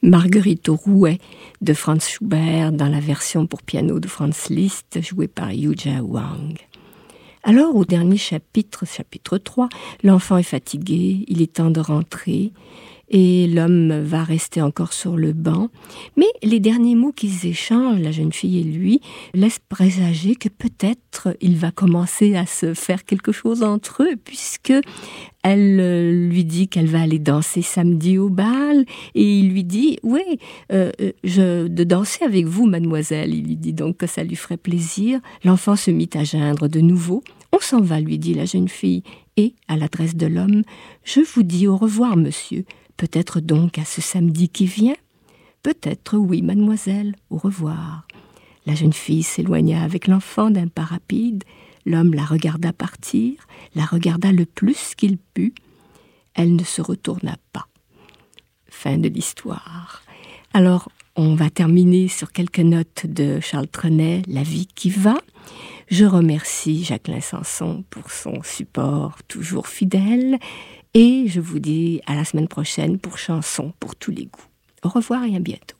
Marguerite au rouet de Franz Schubert dans la version pour piano de Franz Liszt, jouée par Yujia Wang. Alors, au dernier chapitre 3, l'enfant est fatigué, il est temps de rentrer, et l'homme va rester encore sur le banc. Mais les derniers mots qu'ils échangent, la jeune fille et lui, laissent présager que peut-être il va commencer à se faire quelque chose entre eux, puisque elle lui dit qu'elle va aller danser samedi au bal, et il lui dit « Oui, de danser avec vous, mademoiselle ». Il lui dit donc que ça lui ferait plaisir. L'enfant se mit à geindre de nouveau. « On s'en va », lui dit la jeune fille, et, à l'adresse de l'homme, « Je vous dis au revoir, monsieur. Peut-être donc à ce samedi qui vient ?»« Peut-être, oui, mademoiselle, au revoir. » La jeune fille s'éloigna avec l'enfant d'un pas rapide. L'homme la regarda partir, la regarda le plus qu'il put. Elle ne se retourna pas. Fin de l'histoire. Alors, on va terminer sur quelques notes de Charles Trenet, La vie qui va. Je remercie Jacqueline Sanson pour son support toujours fidèle. Et je vous dis à la semaine prochaine pour Chansons pour tous les goûts. Au revoir et à bientôt.